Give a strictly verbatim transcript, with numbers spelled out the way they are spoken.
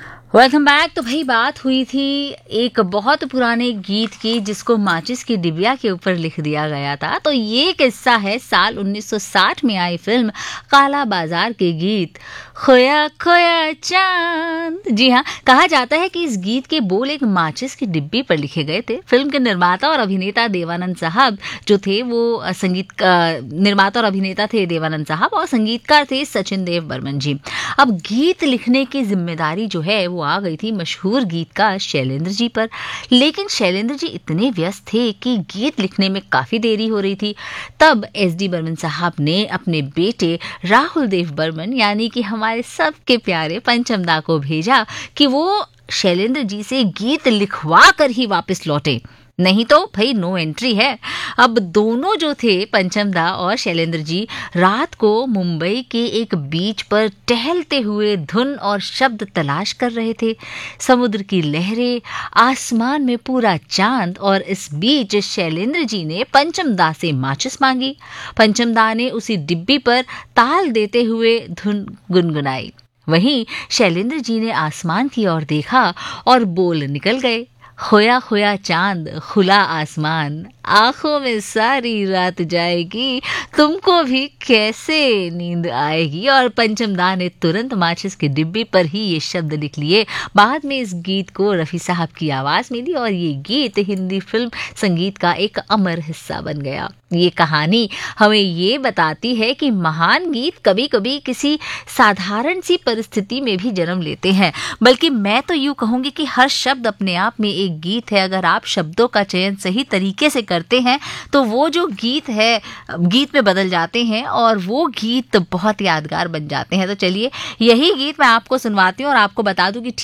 Welcome back. तो भाई बात हुई थी एक बहुत पुराने गीत की जिसको माचिस की डिबिया के ऊपर लिख दिया गया था। तो ये किस्सा है साल उन्नीस सौ साठ में आई फिल्म काला बाजार के गीत खोया खोया चांद। जी हाँ, कहा जाता है कि इस गीत के बोल एक माचिस की डिब्बी पर लिखे गए थे। फिल्म के निर्माता और अभिनेता देवानंद साहब जो थे वो संगीत निर्माता और अभिनेता थे देवानंद साहब और संगीतकार थे सचिन देव बर्मन जी। अब गीत लिखने की जिम्मेदारी जो है वो आ गई थी मशहूर गीतकार शैलेंद्र जी पर। लेकिन शैलेंद्र जी इतने व्यस्त थे कि गीत लिखने में काफी देरी हो रही थी। तब एस डी बर्मन साहब ने अपने बेटे राहुल देव बर्मन यानी कि हमारे सबके प्यारे पंचम दा को भेजा कि वो शैलेंद्र जी से गीत लिखवा कर ही वापस लौटे, नहीं तो भाई नो एंट्री है। अब दोनों जो थे पंचम दा और शैलेंद्र जी रात को मुंबई के एक बीच पर टहलते हुए धुन और शब्द तलाश कर रहे थे। समुद्र की लहरें, आसमान में पूरा चांद, और इस बीच शैलेंद्र जी ने पंचम दा से माचिस मांगी। पंचम दा ने उसी डिब्बी पर ताल देते हुए धुन गुनगुनाई। वहीं शैलेंद्र जी ने आसमान की ओर देखा और बोल निकल गए, खोया खोया चांद खुला आसमान, आंखों में सारी रात जाएगी, तुमको भी कैसे नींद आएगी। और पंचम दा ने तुरंत माचिस की डिब्बी पर ही ये शब्द लिख लिए। बाद में इस गीत को रफ़ी साहब की आवाज़ मिली और ये गीत हिंदी फिल्म संगीत का एक अमर हिस्सा बन गया। ये कहानी हमें ये बताती है कि महान गीत कभी कभी किसी साधारण सी परिस्थिति में भी जन्म लेते हैं। बल्कि मैं तो यूँ कहूँगी कि हर शब्द अपने आप में एक गीत है। अगर आप शब्दों का चयन सही तरीके से करते हैं तो वो जो गीत है गीत में बदल जाते हैं और वो गीत बहुत यादगार बन जाते हैं। तो चलिए यही गीत मैं आपको सुनवाती हूँ और आपको बता दूं कि